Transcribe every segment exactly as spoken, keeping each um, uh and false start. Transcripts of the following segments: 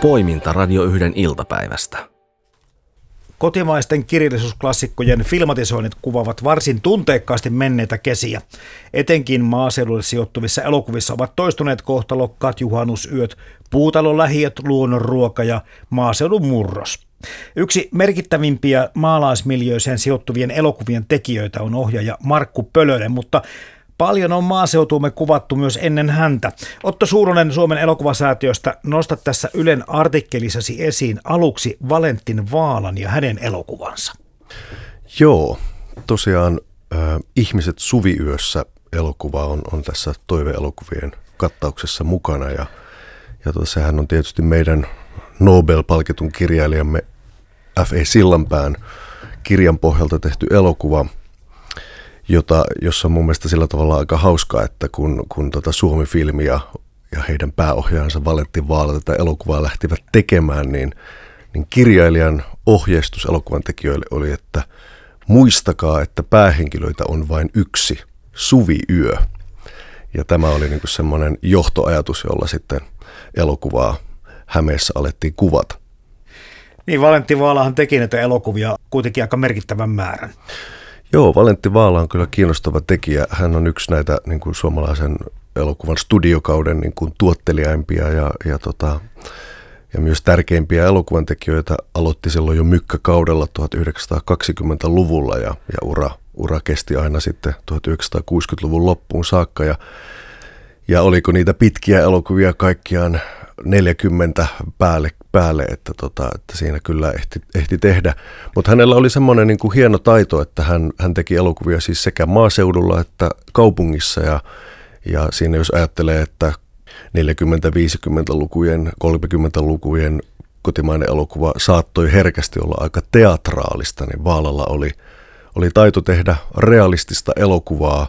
Poiminta Radio yhden iltapäivästä. Kotimaisten kirjallisuusklassikkojen filmatisoinnit kuvaavat varsin tunteikkaasti menneitä kesiä. Etenkin maaseudulle sijoittuvissa elokuvissa ovat toistuneet kohtalokkaat juhannusyöt, puutalolähiöt, luonnonruoka ja maaseudun murros. Yksi merkittävimpiä maalaismiljöiseen sijoittuvien elokuvien tekijöitä on ohjaaja Markku Pölönen, mutta paljon on maaseutuumme kuvattu myös ennen häntä. Otto Suuronen Suomen elokuvasäätiöstä, nosta tässä Ylen artikkelissasi esiin aluksi Valentin Vaalan ja hänen elokuvansa. Joo, tosiaan äh, Ihmiset suviyössä -elokuva on, on tässä toiveelokuvien kattauksessa mukana. Ja, ja to, sehän on tietysti meidän Nobel-palkitun kirjailijamme F E Sillanpään kirjan pohjalta tehty elokuva, Jota, jossa on mun mielestä sillä tavalla aika hauskaa, että kun, kun tota Suomi-filmi ja, ja heidän pääohjaajansa Valentin Vaala tätä elokuvaa lähtivät tekemään, niin, niin kirjailijan ohjeistus elokuvan tekijöille oli, että muistakaa, että päähenkilöitä on vain yksi, suviyö. Ja tämä oli niin kuin semmoinen johtoajatus, jolla sitten elokuvaa Hämeessä alettiin kuvata. Niin, Valentin Vaalahan teki näitä elokuvia kuitenkin aika merkittävän määrän. Joo, Valentin Vaala on kyllä kiinnostava tekijä. Hän on yksi näitä niin kuin suomalaisen elokuvan studiokauden niin kuin tuottelijaimpia ja, ja, tota, ja myös tärkeimpiä elokuvan tekijöitä. Aloitti silloin jo mykkäkaudella tuhatyhdeksänsataakaksikymmentäluvulla ja, ja ura, ura kesti aina sitten tuhatyhdeksänsataakuusikymmentäluvun loppuun saakka. Ja, ja oliko niitä pitkiä elokuvia kaikkiaan neljäkymmentä päälle, päälle että, tota, että siinä kyllä ehti, ehti tehdä. Mutta hänellä oli semmoinen niin kuin hieno taito, että hän, hän teki elokuvia siis sekä maaseudulla että kaupungissa. Ja, ja siinä jos ajattelee, että neljäkymmentä-viisikymmentälukujen, kolmekymmentälukujen kotimainen elokuva saattoi herkästi olla aika teatraalista, niin Vaalalla oli, oli taito tehdä realistista elokuvaa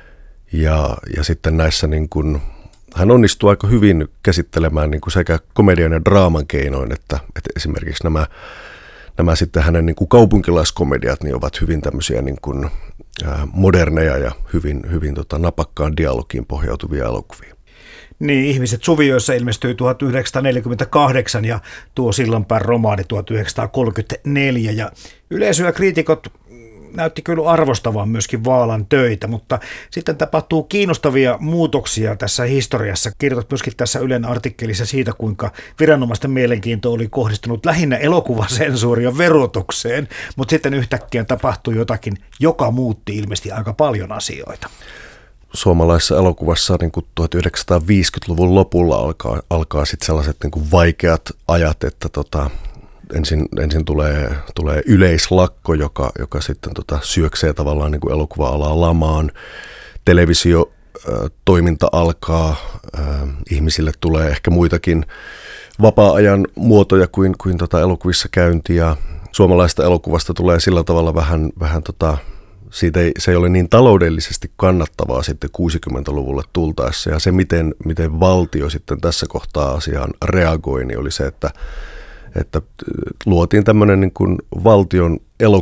ja, ja sitten näissä niin kuin hän onnistuu aika hyvin käsittelemään niin kuin sekä komedian ja draaman keinoin, että, että esimerkiksi nämä, nämä sitten hänen niin kuin kaupunkilaiskomediat niin ovat hyvin tämmöisiä niin kuin, ää, moderneja ja hyvin, hyvin tota, napakkaan dialogiin pohjautuvia elokuvia. Niin, Ihmiset suviyössä ilmestyi tuhatyhdeksänsataaneljäkymmentäkahdeksan ja tuo Sillanpään romaani tuhatyhdeksänsataakolmekymmentäneljä ja yleisö ja kriitikot näytti kyllä arvostavan myöskin Vaalan töitä, mutta sitten tapahtuu kiinnostavia muutoksia tässä historiassa. Kirjoitat myöskin tässä Ylen artikkelissa siitä, kuinka viranomaisten mielenkiinto oli kohdistunut lähinnä elokuvasensuuriin ja verotukseen, mutta sitten yhtäkkiä tapahtui jotakin, joka muutti ilmeisesti aika paljon asioita. Suomalaisessa elokuvassa niin kuin tuhatyhdeksänsataaviisikymmentäluvun lopulla alkaa, alkaa sitten sellaiset niin kuin vaikeat ajat, että tota, Ensin, ensin tulee, tulee yleislakko, joka, joka sitten tota, syöksee tavallaan niin kuin elokuva-alaa lamaan. Televisiotoiminta alkaa, ää, ihmisille tulee ehkä muitakin vapaa-ajan muotoja kuin, kuin tota elokuvissa käynti. Ja suomalaista elokuvasta tulee sillä tavalla vähän, vähän tota, siitä ei, se ei ole niin taloudellisesti kannattavaa sitten kuusikymmentäluvulle tultaessa. Ja se, miten, miten valtio sitten tässä kohtaa asiaan reagoi, niin oli se, että että luotiin tämmöinen niin kuin valtion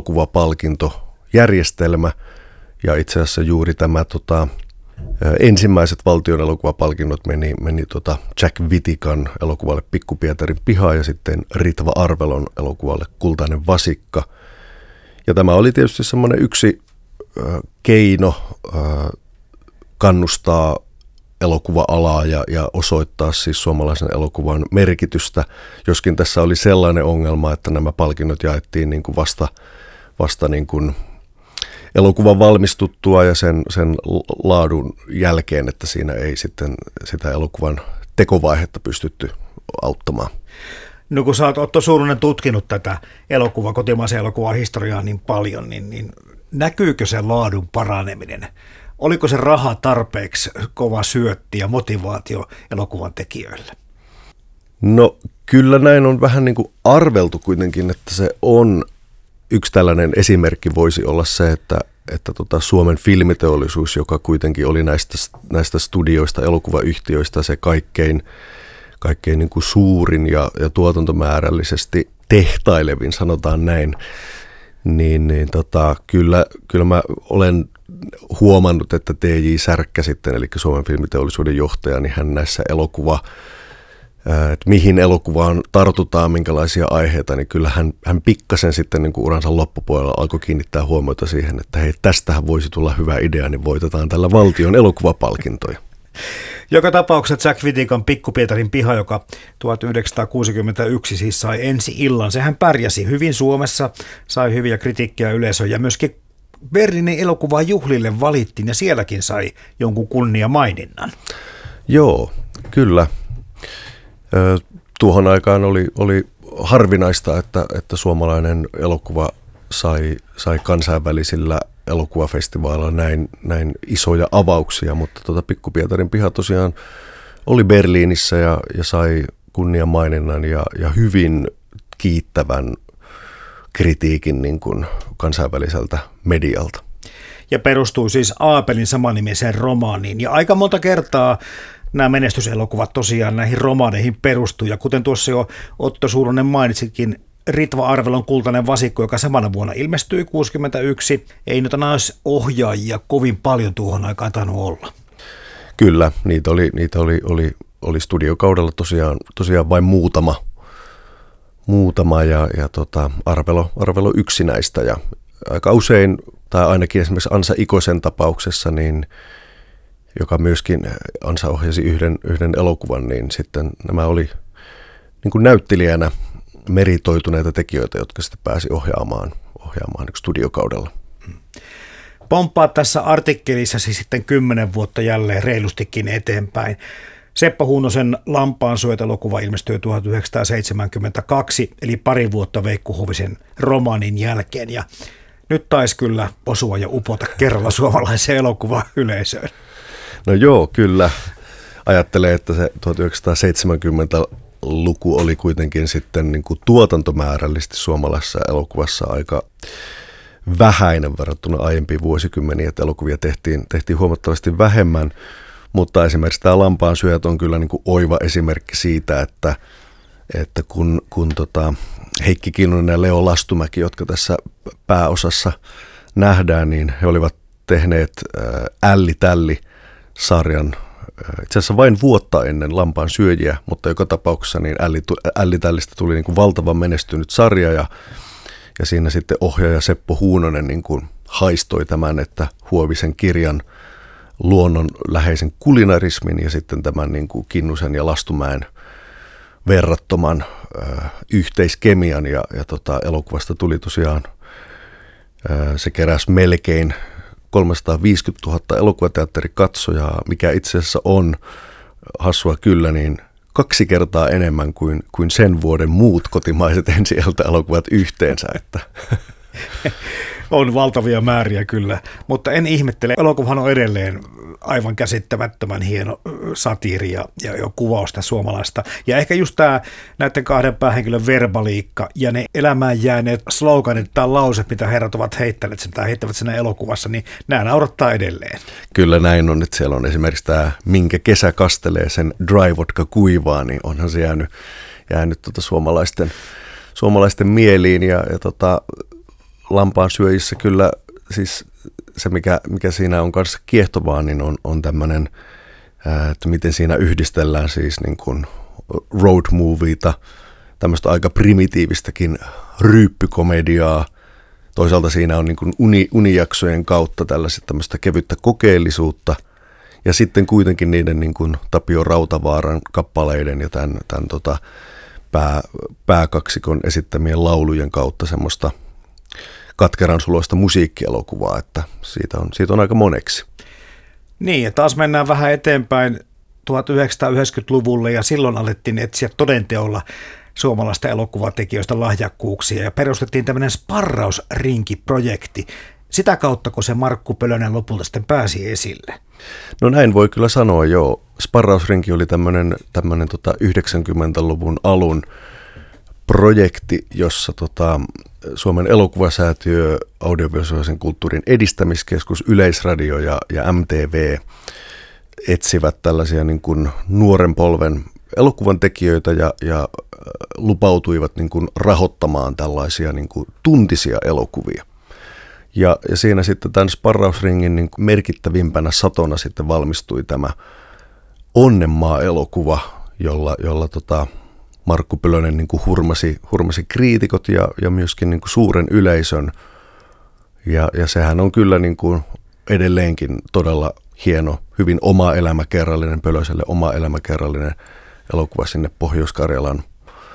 elokuvapalkintojärjestelmä ja itse asiassa juuri tämä tota, ensimmäiset valtion elokuvapalkinnot meni, meni tota Jack Witikan elokuvalle Pikku Pietarin piha ja sitten Ritva Arvelon elokuvalle Kultainen vasikka. Ja tämä oli tietysti semmoinen yksi äh, keino äh, kannustaa elokuva-alaa ja, ja osoittaa siis suomalaisen elokuvan merkitystä, joskin tässä oli sellainen ongelma, että nämä palkinnot jaettiin niin kuin vasta, vasta niin kuin elokuvan valmistuttua ja sen, sen laadun jälkeen, että siinä ei sitten sitä elokuvan tekovaihetta pystytty auttamaan. No kun sä oot, Otto Suuronen, tutkinut tätä elokuva, kotimaisen elokuvan historiaa niin paljon, niin, niin näkyykö se laadun paraneminen? Oliko se raha tarpeeksi kova syötti ja motivaatio elokuvan tekijöille? No kyllä näin on vähän niin kuin arveltu kuitenkin, että se on. Yksi tällainen esimerkki voisi olla se, että, että tota Suomen filmiteollisuus, joka kuitenkin oli näistä, näistä studioista, elokuvayhtiöistä se kaikkein, kaikkein niin kuin suurin ja, ja tuotantomäärällisesti tehtailevin, sanotaan näin, niin, niin tota, kyllä, kyllä mä olen huomannut, että T J Särkkä sitten, eli Suomen filmiteollisuuden johtaja, niin hän näissä elokuva että mihin elokuvaan tartutaan, minkälaisia aiheita, niin kyllä hän, hän pikkasen sitten niin kuin uransa loppupuolella alkoi kiinnittää huomiota siihen, että hei, tästähän voisi tulla hyvä idea, niin voitetaan tällä valtion elokuvapalkintoja. Joka tapauksessa Jack Whittaken Pikku-Pietarin piha, joka tuhatyhdeksänsataakuusikymmentäyksi siis sai ensi illan, sehän pärjäsi hyvin Suomessa, sai hyviä kritiikkiä yleisöön ja myöskin Berliinin elokuvajuhlille valittiin ja sielläkin sai jonkun kunniamaininnan. Joo, kyllä. Tuohon aikaan oli, oli harvinaista, että, että suomalainen elokuva sai, sai kansainvälisillä elokuvafestivaaleilla näin, näin isoja avauksia, mutta tuota Pikku-Pietarin piha tosiaan oli Berliinissä ja, ja sai kunniamaininnan ja, ja hyvin kiittävän kritiikin niin kuin kansainväliseltä medialta. Ja perustuu siis Aapelin samanimiseen romaaniin ja aika monta kertaa nämä menestyselokuvat tosiaan näihin romaaneihin perustuu, ja kuten tuossa jo Otto Suuronen mainitsikin, Ritva Arvelon Kultainen vasikko, joka samana vuonna ilmestyi kuusikymmentäyksi, ei noita naisohjaajia kovin paljon tuohon aikaan tainnut olla. Kyllä, niitä oli, niitä oli, oli, oli studiokaudella tosiaan, tosiaan vain muutama, muutama ja, ja tota, Arvelo, Arvelo yksi näistä, ja aika usein, tai ainakin esimerkiksi Ansa Ikosen tapauksessa, niin joka myöskin Ansa ohjasi yhden, yhden elokuvan, niin sitten nämä oli niin kuin näyttelijänä meritoituneita tekijöitä, jotka sitten pääsi ohjaamaan, ohjaamaan studiokaudella. Pomppaa tässä artikkelissasi sitten kymmenen vuotta jälleen reilustikin eteenpäin. Seppo Huunosen Lampaansuojat-elokuva ilmestyi tuhatyhdeksänsataaseitsemänkymmentäkaksi, eli pari vuotta Veikko Huvisen romaanin jälkeen, ja nyt taisi kyllä osua ja upota kerralla suomalaiseen elokuvayleisöön. No joo, kyllä. Ajattelee, että se tuhatyhdeksänsataaseitsemänkymmentäluku oli kuitenkin sitten niin kuin tuotantomäärällisesti suomalaisessa elokuvassa aika vähäinen verrattuna aiempiin vuosikymmeniin, että elokuvia tehtiin, tehtiin huomattavasti vähemmän, mutta esimerkiksi tämä Lampaansyöt on kyllä niin kuin oiva esimerkki siitä, että, että kun, kun tota Heikki Kinnunen ja Leo Lastumäki, jotka tässä pääosassa nähdään, niin he olivat tehneet Älli Tälli -sarjan itse asiassa vain vuotta ennen Lampaan syöjiä, mutta joka tapauksessa niin Älli Tällistä tuli niin kuin valtavan menestynyt sarja, ja, ja siinä sitten ohjaaja Seppo Huunonen niin kuin haistoi tämän, että Huovisen kirjan luonnonläheisen kulinarismin ja sitten tämän niin kuin Kinnusen ja Lastumäen verrattoman äh, yhteiskemian, ja, ja tota, elokuvasta tuli tosiaan, äh, se keräsi melkein kolmesataaviisikymmentätuhatta elokuvateatterikatsojaa, mikä itse asiassa on hassua kyllä, niin kaksi kertaa enemmän kuin, kuin sen vuoden muut kotimaiset ensi-ilta-elokuvat yhteensä. Että. On valtavia määriä kyllä, mutta en ihmettele. Elokuvahan on edelleen aivan käsittämättömän hieno satiiri ja, ja jo kuvausta suomalaista. Ja ehkä just tämä näiden kahden päähenkilön verbaliikka ja ne elämään jääneet sloganit tai lauset, mitä herrat ovat heittäneet sen tai heittävät siinä elokuvassa, niin nämä naurattaa edelleen. Kyllä näin on, että siellä on esimerkiksi tämä Minkä kesä kastelee sen dry vodka kuivaa, niin onhan se jäänyt, jäänyt tuota suomalaisten, suomalaisten mieliin, ja, ja tota, Lampaan syöjissä kyllä siis se, mikä, mikä siinä on kanssa kiehtovaa, niin on, on tämmöinen, että miten siinä yhdistellään siis niin kuin road movieta, tämmöistä aika primitiivistäkin ryyppykomediaa. Toisaalta siinä on niin kuin uni, unijaksojen kautta tällaista tämmöistä kevyttä kokeellisuutta, ja sitten kuitenkin niiden niin kuin Tapio Rautavaaran kappaleiden ja tämän, tämän tota pää, pääkaksikon esittämien laulujen kautta semmoista katkeran suloista musiikkielokuvaa, että siitä on, siitä on aika moneksi. Niin, ja taas mennään vähän eteenpäin tuhatyhdeksänsataayhdeksänkymmentäluvulle, ja silloin alettiin etsiä todenteolla suomalaista elokuvatekijöistä lahjakkuuksia, ja perustettiin tämmöinen sparrausrinkiprojekti. Sitä kautta, kun se Markku Pölönen lopulta sitten pääsi esille. No näin voi kyllä sanoa, joo. Sparrausrinki oli tämmöinen, tämmöinen tota yhdeksänkymmentäluvun alun projekti, jossa tota Suomen elokuvasäätiö, audiovisuaalisen kulttuurin edistämiskeskus, Yleisradio ja, ja M T V etsivät tällaisia niin kuin nuoren polven elokuvan tekijöitä ja, ja lupautuivat niin kuin rahoittamaan tällaisia niin kuin tuntisia elokuvia. Ja, ja siinä sitten tämän sparrausringin niin kuin merkittävimpänä satona sitten valmistui tämä Onnenmaa-elokuva, jolla, jolla tota Markku Pölönen niin kuin hurmasi, hurmasi kriitikot ja, ja myöskin niin kuin suuren yleisön. Ja, ja sehän on kyllä niin kuin edelleenkin todella hieno, hyvin oma elämäkerrallinen, Pölöselle oma elämäkerrallinen elokuva sinne Pohjois-Karjalan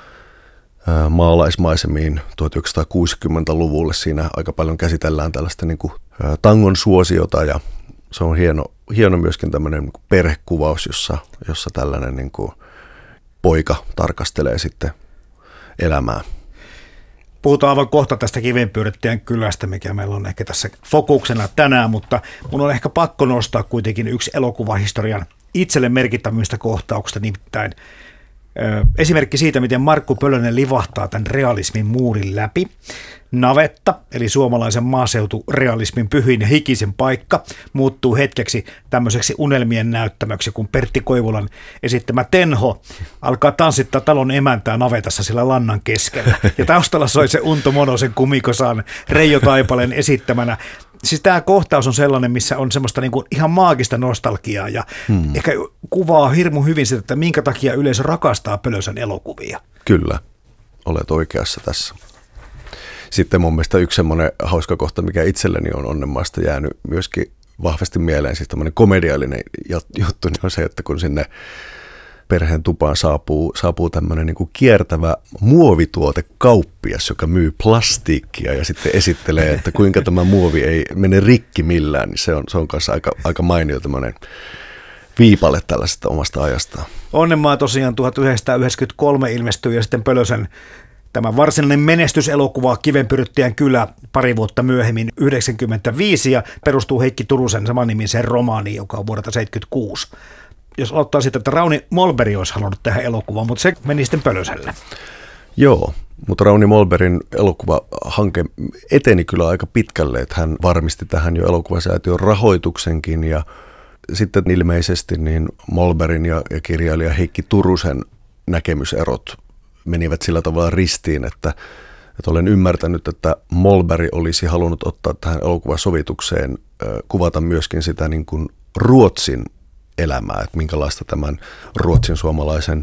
ää, maalaismaisemiin tuhatyhdeksänsataakuusikymmentäluvulle. Siinä aika paljon käsitellään tällaista niin kuin, ää, tangon suosiota ja se on hieno, hieno myöskin tämmöinen niin kuin perhekuvaus, jossa, jossa tällainen niin kuin poika tarkastelee sitten elämää. Puhutaan aivan kohta tästä Kivenpyörittäjän kylästä, mikä meillä on ehkä tässä fokuksena tänään, mutta mun on ehkä pakko nostaa kuitenkin yksi elokuvahistorian itselle merkittävyystä kohtauksesta, nimittäin ö, esimerkki siitä, miten Markku Pölönen livahtaa tämän realismin muurin läpi. Navetta, eli suomalaisen maaseuturealismin pyhin ja hikisen paikka, muuttuu hetkeksi tämmöiseksi unelmien näyttämöksi, kun Pertti Koivulan esittämä Tenho alkaa tanssittaa talon emäntää navetassa sillä lannan keskellä. Ja taustalla soi se Unto Monosen Kumikosan Reijo Taipaleen esittämänä. Siis tämä kohtaus on sellainen, missä on semmoista niinku ihan maagista nostalgiaa ja hmm. ehkä kuvaa hirmu hyvin sitä, että minkä takia yleisö rakastaa Pölösen elokuvia. Kyllä, olet oikeassa tässä. Sitten mun mielestä yksi semmoinen hauska kohta, mikä itselleni on onnenmaasta jäänyt myöskin vahvasti mieleen, siis tämmöinen komediallinen juttu, niin on se, että kun sinne perheen tupaan saapuu, saapuu tämmöinen niin kuin kiertävä muovituotekauppias, joka myy plastiikkia ja sitten esittelee, että kuinka tämä muovi ei mene rikki millään, niin se on, se on kanssa aika, aika mainio tämmöinen viipale tällaisesta omasta ajastaan. Onnenmaa tosiaan tuhatyhdeksänsataayhdeksänkymmentäkolme ilmestyi ja sitten Pölösen tämä varsinainen menestyselokuva Kivenpyörittäjän kylä pari vuotta myöhemmin yhdeksänkymmentäviisi ja perustuu Heikki Turusen samannimiseen romaaniin, joka on vuodelta seitsemänkymmentäkuusi. Jos aloittaa sitten, että Rauni Molberg olisi halunnut tehdä elokuvan, mutta se meni sitten Pölöselle. Joo, mutta Rauni Molbergin elokuvahanke eteni kyllä aika pitkälle, että hän varmisti tähän jo elokuvasäätiön rahoituksenkin ja sitten ilmeisesti niin Molbergin ja, ja kirjailija Heikki Turusen näkemyserot menivät sillä tavalla ristiin, että, että olen ymmärtänyt, että Molberg olisi halunnut ottaa tähän elokuvasovitukseen äh, kuvata myöskin sitä niin kuin Ruotsin elämää, että minkälaista tämän ruotsin suomalaisen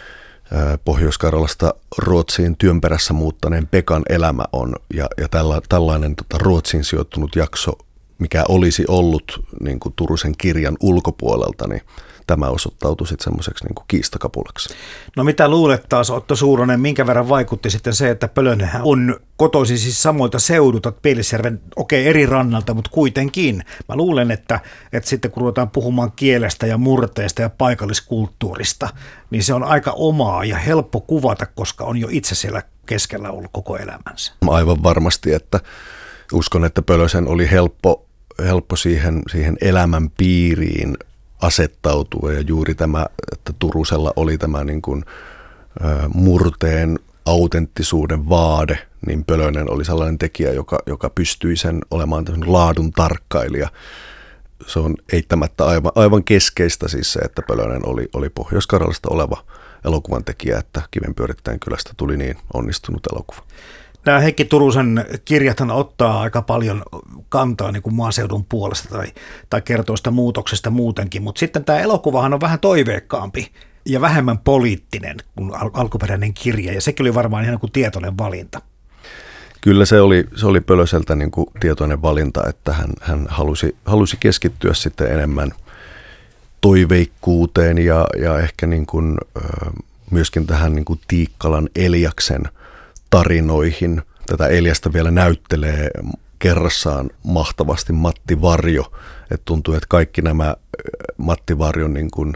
äh, Pohjois-Karjalasta Ruotsiin työn perässä muuttaneen Pekan elämä on. Ja, ja tälla, tällainen tota, Ruotsiin sijoittunut jakso, mikä olisi ollut niin kuin Turusen kirjan ulkopuolelta, niin tämä osoittautui sitten semmoiseksi niin kuin kiistakapulaksi. No mitä luulet taas, Otto Suuronen, minkä verran vaikutti sitten se, että Pölönenhän on kotoisin siis samoilta seudulta, Pielisjärven, okei okay, eri rannalta, mutta kuitenkin. Mä luulen, että, että sitten kun ruvetaan puhumaan kielestä ja murteesta ja paikalliskulttuurista, niin se on aika omaa ja helppo kuvata, koska on jo itse siellä keskellä ollut koko elämänsä. Aivan varmasti, että uskon, että Pölösen oli helppo, helppo siihen, siihen elämän piiriin asettautua ja juuri tämä, että Turusella oli tämä niin kuin, ä, murteen autenttisuuden vaade, niin Pölönen oli sellainen tekijä, joka, joka pystyi sen olemaan laadun tarkkailija. Se on eittämättä aivan, aivan keskeistä siis se, että Pölönen oli, oli Pohjois-Karjalasta oleva elokuvan tekijä, että Kivenpyörittäjän kylästä tuli niin onnistunut elokuva. Nämä Heikki Turusen kirjathan ottaa aika paljon kantaa niin kuin maaseudun puolesta tai, tai kertoo sitä muutoksesta muutenkin, mutta sitten tämä elokuvahan on vähän toiveikkaampi ja vähemmän poliittinen kuin al- alkuperäinen kirja, ja sekin oli varmaan ihan kuin tietoinen valinta. Kyllä se oli, se oli Pölöseltä niin kuin tietoinen valinta, että hän, hän halusi, halusi keskittyä sitten enemmän toiveikkuuteen ja, ja ehkä niin kuin, myöskin tähän niin kuin Tiikkalan Eliaksen tarinoihin. Tätä Eliasta vielä näyttelee kerrassaan mahtavasti Matti Varjo. Et tuntuu, että kaikki nämä Matti Varjon niin kuin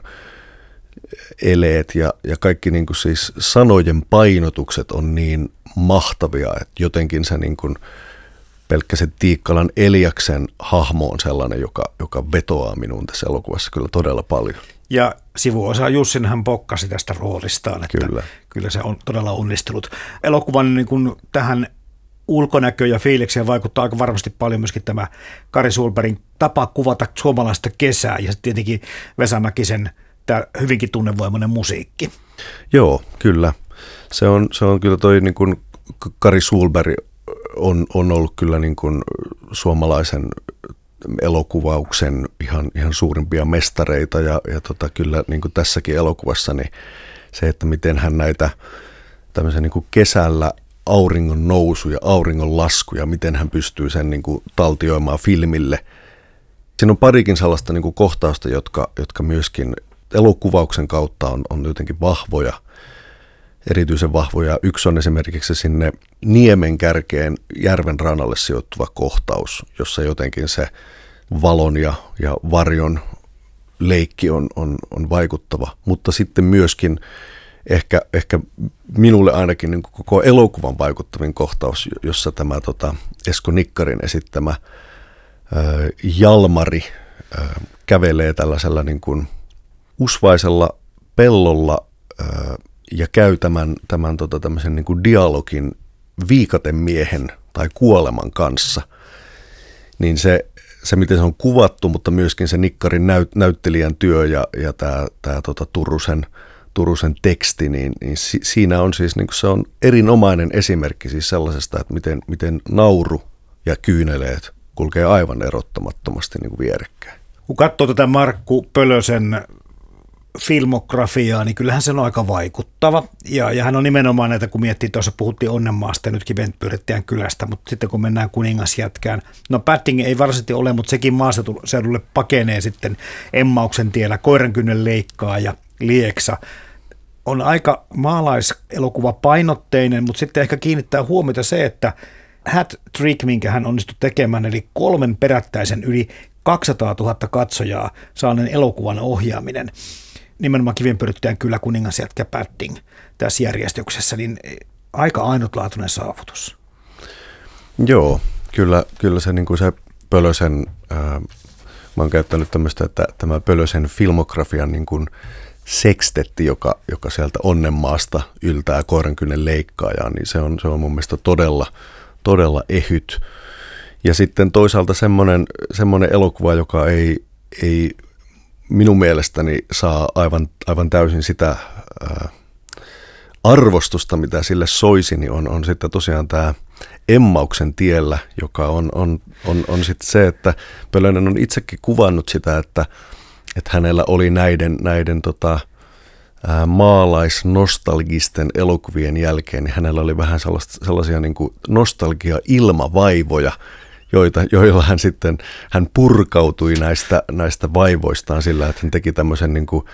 eleet ja, ja kaikki niin kuin siis sanojen painotukset on niin mahtavia, että jotenkin se niin kuin pelkkä se Tiikkalan Eliaksen hahmo on sellainen, joka, joka vetoaa minuun tässä elokuvassa kyllä todella paljon. Ja sivuosa Jussinhan pokkasi tästä roolistaan, että kyllä, kyllä se on todella onnistunut. Elokuvan niin kuin tähän ulkonäköön ja fiilikseen vaikuttaa aika varmasti paljon myöskin tämä Kari Sulbergin tapa kuvata suomalaista kesää ja sitten tietenkin Vesa Mäkisen tämä hyvinkin tunnevoimainen musiikki. Joo, kyllä. Se on, se on kyllä toi niin kuin Kari Sulberg on, on ollut kyllä niin kuin suomalaisen elokuvauksen ihan, ihan suurimpia mestareita ja, ja tota, kyllä niin kuin tässäkin elokuvassa niin se, että miten hän näitä tämmöisen niin kuin kesällä auringon nousu ja auringon lasku ja miten hän pystyy sen niin kuin taltioimaan filmille. Siinä on parikin sellaista niin kuin kohtausta, jotka, jotka myöskin elokuvauksen kautta on, on jotenkin vahvoja, erityisen vahvoja. Yksi on esimerkiksi sinne niemen kärkeen järven rannalle sijoittuva kohtaus, jossa jotenkin se valon ja, ja varjon leikki on, on, on vaikuttava, mutta sitten myöskin ehkä, ehkä minulle ainakin niin koko elokuvan vaikuttavin kohtaus, jossa tämä tota, Esko Nikkarin esittämä ää, Jalmari ää, kävelee tällaisella niin kuin usvaisella pellolla ää, ja käy tämän, tämän tota, tämmöisen niin kuin dialogin viikatemiehen tai kuoleman kanssa, niin se, se miten se on kuvattu, mutta myöskin se Nikkarin näyt, näyttelijän työ ja, ja tämä, tämä tota, Turusen, Turusen teksti, niin, niin si, siinä on siis niin kuin se on erinomainen esimerkki siis sellaisesta, että miten, miten nauru ja kyyneleet kulkee aivan erottamattomasti niin kuin vierekkäin. Kun katsoo tätä Markku Pölösen filmografiaa, niin kyllähän se on aika vaikuttava. Ja, ja hän on nimenomaan näitä, kun miettii, tuossa puhuttiin Onnenmaasta ja nytkin Ventpyörittäjän kylästä, mutta sitten kun mennään Kuningasjätkään, no Padding ei varsinaisesti ole, mutta sekin maaseudulle pakenee sitten Emmauksen tiellä, Koirankynnen leikkaa ja Lieksa. On aika maalaiselokuva painotteinen, mutta sitten ehkä kiinnittää huomiota se, että hat trick, minkä hän onnistui tekemään, eli kolmen perättäisen yli kaksisataatuhatta katsojaa saaneen elokuvan ohjaaminen, nimenomaan Kivenpyörittäjän kylä, Kuningasjätkä, Padding tässä järjestyksessä, niin aika ainutlaatuinen saavutus. Joo, kyllä, kyllä se, niin kuin se Pölösen, ää, mä oon käyttänyt tämmöistä, että tämä Pölösen filmografian niin kuin sekstetti, joka, joka sieltä Onnenmaasta yltää Koirankynnen leikkaajaan, niin se on, se on mun mielestä todella, todella ehyt. Ja sitten toisaalta semmoinen, semmoinen elokuva, joka ei, ei minun mielestäni saa aivan, aivan täysin sitä ää, arvostusta, mitä sille soisi, niin on, on sitten tosiaan tämä Emmauksen tiellä, joka on, on, on, on sitten se, että Pölönen on itsekin kuvannut sitä, että, että hänellä oli näiden, näiden tota, ää, maalaisnostalgisten elokuvien jälkeen, niin hänellä oli vähän sellaisia niin kuin nostalgia-ilmavaivoja, joita, joilla hän sitten hän purkautui näistä, näistä vaivoistaan sillä, että hän teki tämmöisen niin kuin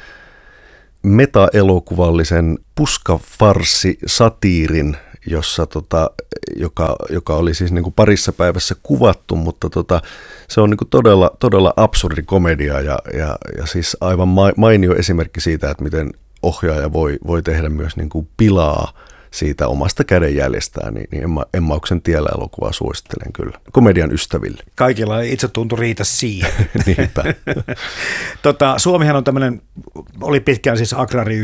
meta-elokuvallisen puskafarssi-satiirin, jossa tota, joka, joka oli siis niin kuin parissa päivässä kuvattu, mutta tota, se on niin kuin todella, todella absurdi komedia ja, ja, ja siis aivan mainio esimerkki siitä, että miten ohjaaja voi, voi tehdä myös niin kuin pilaa siitä omasta kädenjäljestään, niin, niin Emma, Emmauksen tiellä elokuvaa suosittelen kyllä komedian ystäville. Kaikilla ei itse tuntu riitä siihen. Niinpä. tota, Suomihan on tämmöinen, oli pitkään siis agrari